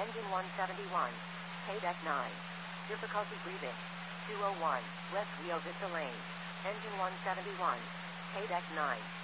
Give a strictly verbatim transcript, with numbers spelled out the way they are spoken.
Engine one seventy-one. K deck nine. Difficulty breathing. two oh one. West Rio Vista Lane. Engine one seventy-one. K deck nine.